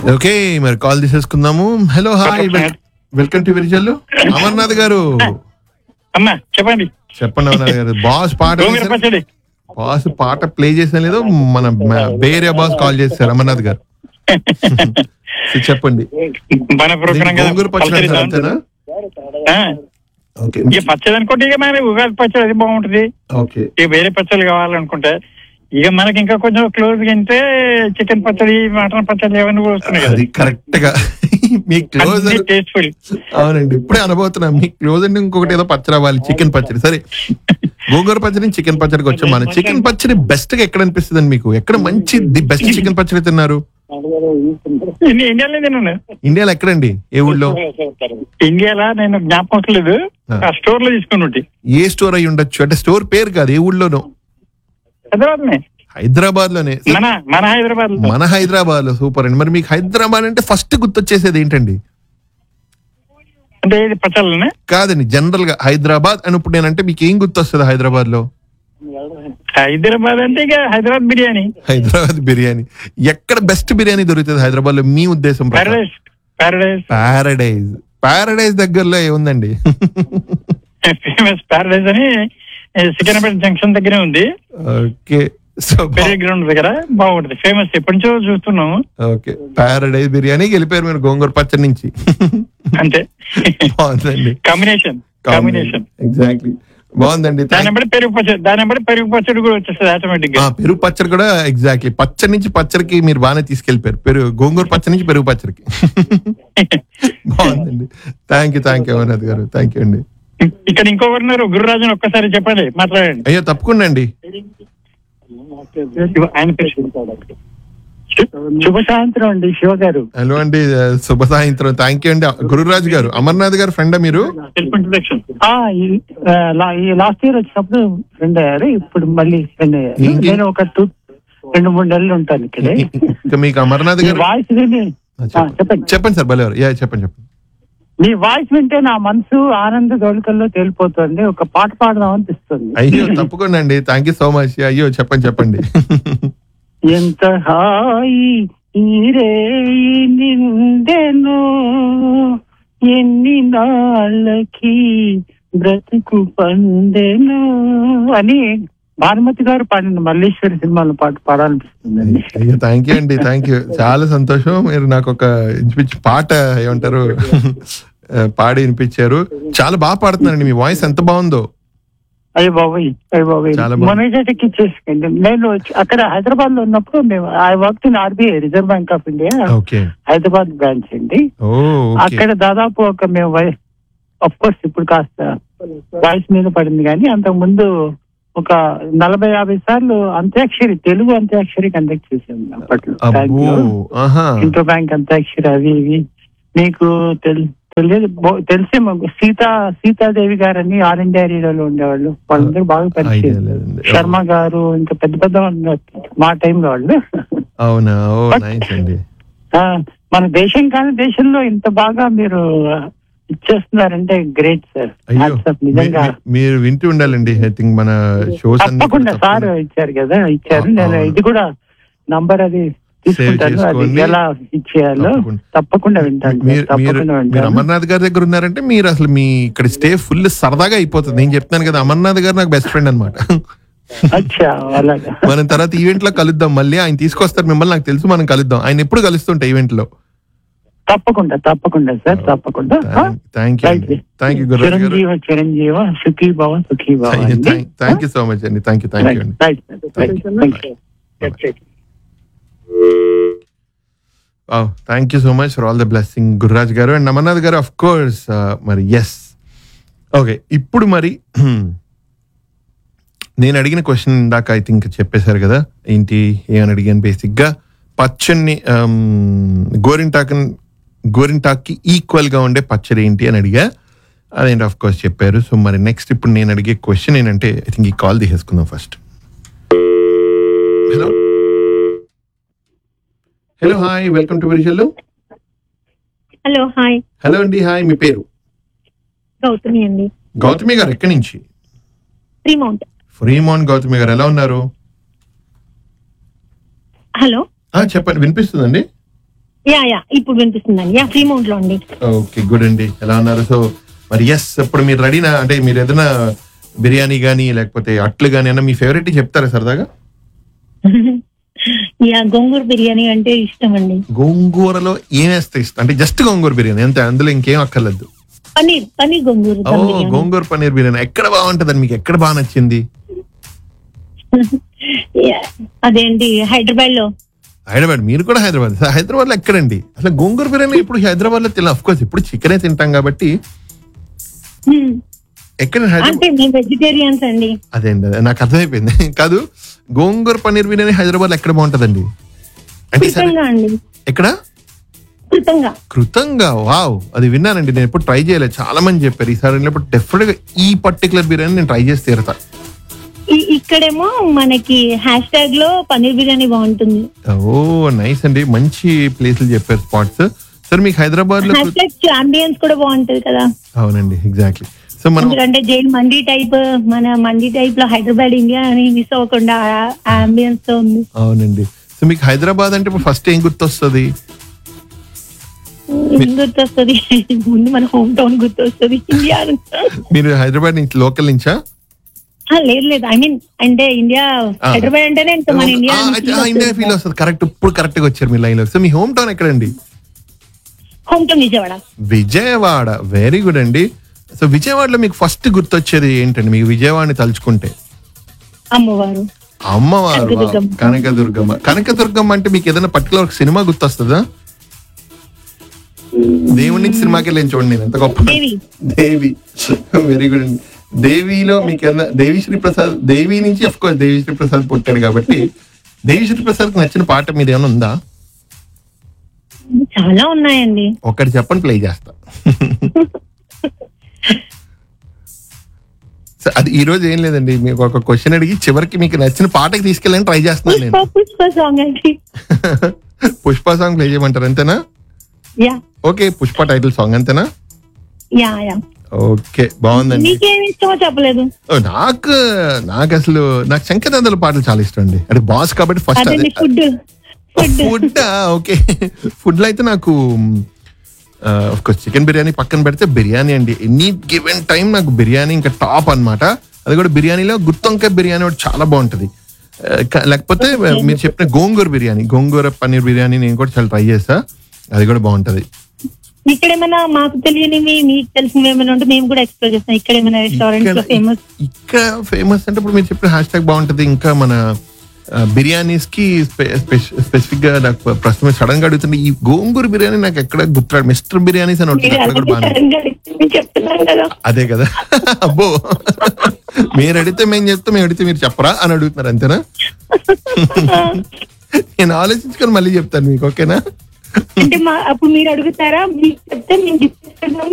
Okay, మరి call తీసేసుకుందాము. Hello, hi, welcome to Virijallu. Amarnath గారు అమ్మా చెప్పండి. చెప్పండి అమర్నాథ్ గారు. బాస్ పాట ప్లే చేసిన లేదో మన వేరే బాస్ కాల్ చేశారు అమర్నాథ్ గారు. చెప్పండి. గోంగూర పచ్చడి అంతేనా? పచ్చడి అనుకుంటే ఇక మన ఉగాది పచ్చడి అది బాగుంటది. ఇక వేరే పచ్చళ్ళు కావాలనుకుంటే ఇక మనకి ఇంకా కొంచెం క్లోజ్ గా అంటే చికెన్ పచ్చడి, మటన్ పచ్చడి ఏమన్నా కూడా వస్తున్నాయి కదా. కరెక్ట్ గా మీ క్లోజ్ టేస్ట్ఫుల్. అవునండి, ఇప్పుడే అనుభవుతున్నా. మీ క్లోజ్ అంటే ఇంకొకటి ఏదో పచ్చడి అవ్వాలి, చికెన్ పచ్చడి. సరే, గోంగూర పచ్చడి చికెన్ పచ్చడికి వచ్చాం. మన చికెన్ పచ్చడి బెస్ట్ గా ఎక్కడ అనిపిస్తుంది మీకు? ఎక్కడ మంచి ది బెస్ట్ చికెన్ పచ్చడి తిన్నారు? ఇండియాలో తిన్నాను. ఇండియాలో ఎక్కడండి? ఏ ఊళ్ళో? ఇండియాలో నేను జ్ఞాపకం లేదు, ఆ స్టోర్ లో తీసుకుని. ఏ స్టోర్ అయి ఉండొచ్చు? అంటే స్టోర్ పేరు కాదు, ఏ ఊళ్ళోనో? హైదరాబాద్ లోనే. మన హైదరాబాద్ లో. సూపర్ అండి. మరి మీకు హైదరాబాద్ అంటే ఫస్ట్ గుర్తొచ్చేసేది ఏంటండి? అంటే పచ్చళ్ళనే కాదండి, జనరల్ గా హైదరాబాద్ అన్నప్పుడు నేనంటే మీకు ఏం గుర్తొస్తుంది హైదరాబాద్ లో? హైదరాబాద్ అంటే ఇక హైదరాబాద్ బిర్యానీ. హైదరాబాద్ బిర్యానీ. ఎక్కడ బెస్ట్ బిర్యానీ దొరుకుతుంది హైదరాబాద్ లో మీ ఉద్దేశం? ప్యారడైజ్ దగ్గరలో ఏముందండి? ఫేమస్ ప్యారడైజ్ అని సికింద్రాబాద్ జంక్షన్ దగ్గరే ఉంది. ఓకే, పెరిగే గ్రౌండ్ దగ్గర బాగుంటది, ఫేమస్. ఎప్పటి నుంచో చూస్తున్నాము. ఓకే, ప్యారడైజ్ బిర్యానీ వెళ్ళిపోయారు మీరు గోంగూర పచ్చడి నుంచి. అంతే, బాగుందండి కాంబినేషన్. ఎగ్జాక్ట్లీ, బాగుందండి. పెరుగు పచ్చడి కూడా వచ్చేస్తుంది ఆటోమేటిక్ గా. పెరుగు పచ్చడి కూడా ఎగ్జాక్ట్లీ. పచ్చడి నుంచి పచ్చడికి మీరు బాగానే తీసుకెళ్లిపోయారు. గోంగూర పచ్చడి నుంచి పెరుగు పచ్చడికి. బాగుందండి. థ్యాంక్ యూ అమర్నాథ్ గారు. థ్యాంక్ యూ అండి. ఇక్కడ ఇంకొకరున్నారు, గురురాజు, ఒక్కసారి చెప్పండి, మాట్లాడండి. అయ్యో తప్పకుండా అండి. శుభ సాయంత్రం అండి శివ గారు. హలో అండి, శుభ సాయంత్రం. థ్యాంక్ యూ అండి. గురురాజు గారు అమర్నాథ్ గారు ఫ్రెండా మీరు? లాస్ట్ ఇయర్ వచ్చినప్పుడు ఫ్రెండ్ అయ్యారు, ఇప్పుడు మళ్ళీ ఫ్రెండ్ అయ్యారు. నేను ఒక 2-3 నెలలు ఉంటాను ఇక్కడ. మీకు అమర్నాథ్ గారు వాయిస్ చెప్పండి సార్. భలే చెప్పండి. మీ వాయిస్ వింటే నా మనసు ఆనంద దోళికల్లో తేలిపోతుంది. ఒక పాట పాడదాం అనిపిస్తుంది. అయ్యో తప్పకుండా అండి. Thank you so much. అయ్యో చెప్పండి. ఎంత హాయి ఈరే నిండెను, ఎన్ని నాళ్ళకి బ్రతుకు పండెను అని భానుమతి గారు పాడిన మల్లేశ్వరి సినిమాలో పాట పాడాలనిపిస్తుంది. అయ్యో థ్యాంక్ యూ అండి. థ్యాంక్ యూ, చాలా సంతోషం. మీరు నాకు ఒక పాట ఏమంటారు పాడి వినిపించారు. చాలా బాగా పాడుతున్నారండి. మీ వాయిస్ ఎంత బాగుందో. అయ్యో బాబాయ్ మొన్నటికి ఇచ్చేసుకోండి. నేను అక్కడ హైదరాబాద్ లో ఉన్నప్పుడు మేము I work in RBI, reserve bank of India Hyderabad branch అండి. అక్కడ దాదాపు ఒక మేము ఆఫ్ కోర్స్ ఇప్పుడు కాస్త వాయిస్ మీద పడింది, కానీ అంతకు ముందు ఒక 40-50 సార్లు అంత్యాక్షరి, తెలుగు అంత్యాక్షరి కండక్ట్ చేసాము అప్పట్లో. ఇంటర్ బ్యాంక్ అంత్యాక్షరి అవి ఇవి మీకు తెలిసేమో. సీతాదేవి గారని ఆల్ ఇండియా రేడియోలో ఉండేవాళ్ళు, వాళ్ళందరూ బాగా పరిచయం. శర్మ గారు, ఇంకా పెద్ద మా టైంలో వాళ్ళు. అవునా? మన దేశం కానీ దేశంలో ఇంత బాగా మీరు ఇచ్చేస్తున్నారంటే గ్రేట్ సార్. నిజంగా మీరు వింటూ ఉండాలండి. ఐ థింక్ మన షోస్ తప్పకుండా సార్ ఇచ్చారు కదా, ఇచ్చారు. నేను ఇది కూడా నంబర్ అది తీసుకుంటాను, అది ఎలా ఇచ్చేయాలో తప్పకుండా వింటాను. మీరు అమర్నాథ్ గారి దగ్గర ఉన్నారంటే మీరు అసలు మీ ఇక్కడ స్టే ఫుల్ సరదాగా అయిపోతుంది. నేను చెప్తాను కదా, అమర్నాథ్ గారు నాకు బెస్ట్ ఫ్రెండ్ అనమాట. మనం తర్వాత ఈవెంట్ లో కలుద్దాం. మళ్ళీ ఆయన తీసుకొస్తారు మిమ్మల్ని, నాకు తెలుసు. మనం కలుద్దాం. ఆయన ఎప్పుడు కలుస్తుంటా ఈవెంట్ లో. తప్పకుండా సార్, తప్పకుండా. థ్యాంక్ యూ చిరంజీవ సుఖీ భవ. థ్యాంక్ యూ సో మచ్ అండి. థ్యాంక్ యూ అండి. Thank you so much for all the blessing Gururaj గారు అండ్ అమర్నాథ్ గారు. ఆఫ్ కోర్స్ మరి ఎస్. ఓకే, ఇప్పుడు మరి నేను అడిగిన క్వశ్చన్ ఇందాక ఐ థింక్ చెప్పేశారు కదా. ఏంటి ఏమని అడిగాను? బేసిక్ గా పచ్చడిని గోరింటాక్కి ఈక్వల్ గా ఉండే పచ్చడి ఏంటి అని అడిగా. అదేంటి ఆఫ్ కోర్స్ చెప్పారు. సో మరి నెక్స్ట్ ఇప్పుడు నేను అడిగే క్వశ్చన్ ఏంటంటే, ఐ థింక్ ఈ కాల్ తీసేసుకుందాం first. Hello hi, welcome to Virijallu. Hello hi. Hello అండి, హాయ్. మీ పేరు? గౌతమి అండి. గౌతమి గారు ఎక్కడి నుంచి? ఫ్రీమౌంట్. గౌతమి గారు ఎలా ఉన్నారు? హలో చెప్పండి, వినిపిస్తుందండి. యా ఇప్పుడు వినిపిస్తుందండి. యా ఫ్రీమౌంట్ లో అండి. ఓకే గుడ్ అండి. ఎలా ఉన్నారు? సో మరి ఎస్, ఇప్పుడు మీరు రెడీనా? అంటే మీరు ఏదైనా బిర్యానీ గానీ లేకపోతే అట్లు గానీ అన్న మీ ఫేవరెట్ చెప్తారా సరదాగా? యా గోంగూర బిర్యానీ అంటే ఇష్టం అండి. గోంగూరలో ఏం వేస్తే ఇష్టం? అంటే జస్ట్ గోంగూర బిర్యానీ అంతే, అందులో ఇంకేం అక్కర్లేదు. పన్నీర్ గోంగూర. గోంగూర పన్నీర్ బిర్యానీ ఎక్కడ బాగుంటది? మీకు ఎక్కడ బాగా నచ్చింది? అదేంటి హైదరాబాద్. మీరు కూడా హైదరాబాద్ లో ఎక్కడండి అసలు గోంగూర బిర్యానీ? ఇప్పుడు హైదరాబాద్ లో తిన అఫ్ కోర్స్ ఇప్పుడు చికెనే తింటాం కాబట్టి ఎక్కడ వెజిటేరియన్స్ అండి. అదేండి నాకు అర్థమైపోయింది. కాదు, గోంగూర పన్నీర్ బిర్యానీ హైదరాబాద్ లో ఎక్కడ బాగుంటదండి? అంటే ఎక్కడ? కృతంగా. వావ్, అది విన్నానండి, నేను ఎప్పుడు ట్రై చేయలేదు. చాలా మంది చెప్పారు. ఈసారి డెఫినెట్ గా ఈ పర్టికులర్ బిర్యానీ నేను ట్రై చేసి తీరుతా. ఇక్కడేమో మనకి హ్యాష్ ట్యాగ్ లో పన్నీర్ బిర్యానీ బాగుంటుంది. ఓ నైస్ అండి, మంచి ప్లేసులు చెప్పారు, స్పాట్స్. సార్ మీకు హైదరాబాద్ లో అంబియన్స్ కూడా బాగుంటది కదా? అవునండి, ఎగ్జాక్ట్లీ. సో ఎందుకంటే జైల్ మండీ టైప్, మన మండీ టైప్ లో హైదరాబాద్ ఇండియా అని మిస్ అవ్వకుండా అంబియన్స్ తో ఉంది. అవునండి. సో మీకు హైదరాబాద్ అంటే ఫస్ట్ ఏం గుర్తొస్తుంది? ముందు మన హోమ్ టౌన్ గుర్తొస్తుంది. ఇండియా. మీరు హైదరాబాద్ నుంచి లోకల్ నుంచా? లేదు, ఐ మీన్ అంటే ఇండియా, హైదరాబాద్ అంటేనే మన ఇండియా ఫీల్ వస్తుంది. కరెక్ట్, ఇప్పుడు కరెక్ట్ గా వచ్చారు మీ లైన్ లో. సో మీ హోమ్ టౌన్ ఎక్కడండి? Home town Vijayawada. Very good అండి. సో విజయవాడలో మీకు ఫస్ట్ గుర్తొచ్చేది ఏంటండి? మీకు విజయవాడని తలుచుకుంటే? అమ్మవారు. కనకదుర్గమ్మ. కనకదుర్గమ్మ అంటే మీకు ఏదైనా పర్టికులర్ ఒక సినిమా గుర్తొస్తుందా? దేవుడి నుంచి సినిమాకి వెళ్ళి చూడండి, ఎంత గొప్ప. దేవి. వెరీ గుడ్ అండి. దేవిలో మీకు ఏదైనా దేవిశ్రీ ప్రసాద్, దేవి నుంచి అఫ్ కోర్స్ దేవిశ్రీ ప్రసాద్ పుట్టాడు కాబట్టి దేవిశ్రీ ప్రసాద్ నచ్చిన పాట మీద ఏమైనా ఉందా? చాలా ఉన్నాయండి. ఒకటి చెప్పండి, ప్లే చేస్తా. అది ఈ రోజు ఏం లేదండి, మీకు ఒక క్వశ్చన్ అడిగి చివరికి మీకు నచ్చిన పాటకి తీసుకెళ్ళని ట్రై చేస్తున్నాను నేను. పుష్ప సాంగ్ ప్లే చేయమంటారు అంతేనా? ఓకే, పుష్ప టైటిల్ సాంగ్ అంతేనా? ఓకే, బాగుందండి. చెప్పలేదు. నాకు అసలు నాకు శంకరదాదాల పాటలు చాలా ఇష్టం అండి. అంటే బాస్ కాబట్టి ఫస్ట్ ఫుడ్. ఓకే, ఫుడ్ లో అయితే నాకు చికెన్ బిర్యానీ పక్కన పెడితే బిర్యానీ అండి. ఎనీ గివెన్ టైం నాకు బిర్యానీ ఇంకా టాప్ అన్నమాట. అది కూడా బిర్యానీలో గుత్తొంకాయ బిర్యానీ ఒకటి చాలా బాగుంటది. లేకపోతే మీరు చెప్పిన గోంగూర బిర్యానీ, గోంగూర పన్నీర్ బిర్యానీ నేను కూడా చాలా ట్రై చేస్తా, అది కూడా బాగుంటది. ఇక్కడ ఏమైనా మాకు తెలియనివి మీకు తెలిసినవి ఏమైనా ఉంటే మేము కూడా ఎక్స్ప్లోర్ చేస్తాం. ఇక్కడ ఏమైనా రెస్టారెంట్స్ ఫేమస్? ఇక్కడ ఫేమస్ అంటే ఇప్పుడు మీరు చెప్పిన హ్యాష్ ట్యాగ్ బాగుంటది. ఇంకా మన బిర్యానీస్ కి స్పెసిఫిక్ గా నాకు ప్రస్తుతం సడన్ గా అడుగుతుంది. ఈ గోంగూర బిర్యానీ నాకు ఎక్కడ గుర్తురాడు. మిస్టర్ బిర్యానీస్ అని ఉంటుంది, అక్కడ కూడా బాగా. అదే కదా. అబ్బో, మీరు అడిగితే మేము చెప్తాం, మేము అడిగితే మీరు చెప్పరా అని అడుగుతున్నారు అంతేనా? నేను ఆలోచించుకొని మళ్ళీ చెప్తాను మీకు, ఓకేనా? అంటే అప్పుడు మీరు అడుగుతారా, మీకు చెప్తే మేము